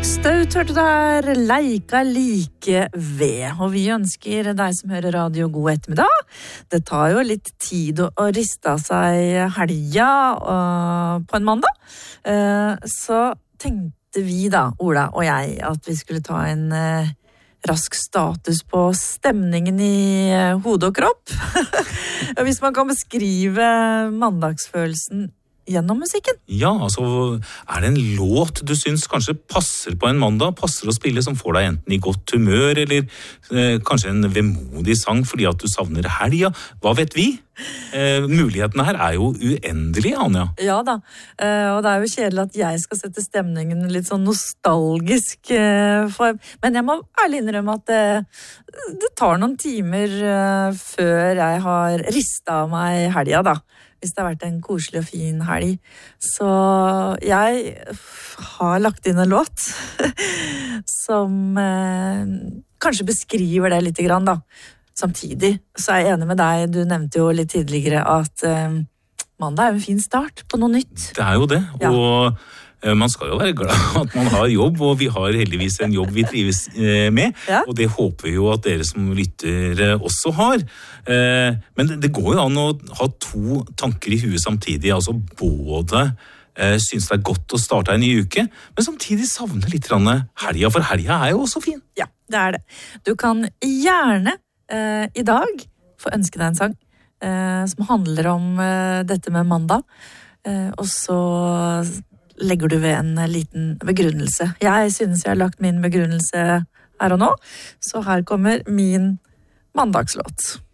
Staut hørte der, leika like ved, og vi ønsker deg som hører radio god ettermiddag. Det tar jo litt tid å riste av seg helga på en mandag, så tenkte vi da, Ola og jeg, at vi skulle ta en rask status på stemningen i hode og kropp. Hvis man kan beskrive mandagsfølelsen gjennom musikken. Ja, altså, det en låt du synes kanskje passer på en mandag, passer å spille som får deg enten i godt humør, eller kanskje en vemodig sang fordi at du savner helga? Hva vet vi? Mulighetene her jo uendelige, Anja. Ja da, og det jo kjedelig at jeg skal sette stemningen litt sånn nostalgisk for, men jeg må ærlig innrømme at det tar noen timer før jeg har ristet av meg helga da. Hvis det har vært en koselig og fin helg. Så jeg har lagt inn en låt som kanskje beskriver det litt grann da. Samtidig så jeg enig med deg, du nevnte jo litt tidligere at mandag jo en fin start på noe nytt. Det jo det, ja. Og man skal jo være glad at man har jobb, og vi har heldigvis en jobb vi trives med, ja. Og det håper vi jo at dere som lytter også har. Men det går jo an å ha to tanker i huet samtidig, altså både synes det godt å starte en ny uke, men samtidig savne litt helga, for helga jo også fin. Ja, det det. Du kan gjerne i dag få ønske deg en sang som handler om dette med mandag, og så legger du ved en liten begrunnelse. Jeg synes jeg har lagt min begrunnelse her og nå, så her kommer min mandagslåt.